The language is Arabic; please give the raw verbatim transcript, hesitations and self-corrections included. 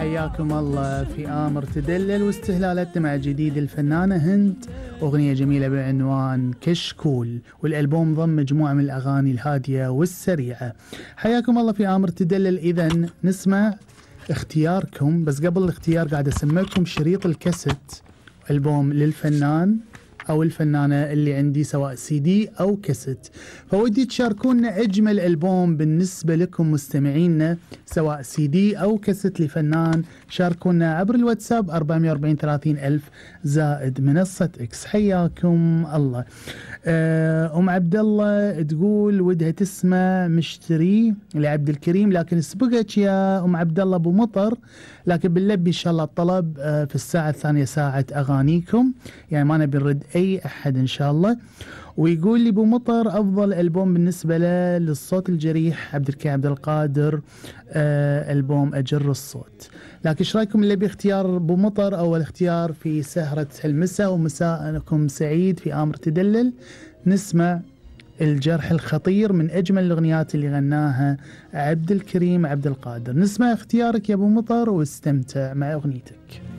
حياكم الله في آمر تدلل واستهلالاتنا مع جديد الفنانة هند، أغنية جميلة بعنوان كشكول، والألبوم ضم مجموعة من الأغاني الهادية والسريعة. حياكم الله في آمر تدلل. إذن نسمع اختياركم، بس قبل الاختيار قاعد أسمعكم شريط الكاسيت ألبوم للفنان أو الفنانة اللي عندي، سواء سي دي أو كاسيت. فودي تشاركونا أجمل ألبوم بالنسبة لكم مستمعينا، سواء سي دي أو كاسيت لفنان. شاركونا عبر الواتساب أربعمية وأربعين ثلاثين ألف زائد منصة إكس. حياكم الله. أم عبد الله تقول ودها تسمع مشتري لعبد الكريم، لكن سبقك يا أم عبد الله أبو مطر، لكن بنلبي إن شاء الله الطلب في الساعة الثانية ساعة أغانيكم، يعني ما نبي نرد أي أحد إن شاء الله. ويقول لي أبو مطر أفضل ألبوم بالنسبة له للصوت الجريح عبد الكريم عبد القادر، آه ألبوم أجر الصوت. لكن إيش رأيكم اللي باختيار أبو مطر أول اختيار في سهرة المساء، ومساءكم سعيد في آمر تدلل. نسمع الجرح الخطير من أجمل الأغنيات اللي غناها عبد الكريم عبد القادر. نسمع اختيارك يا أبو مطر واستمتع مع أغنيتك.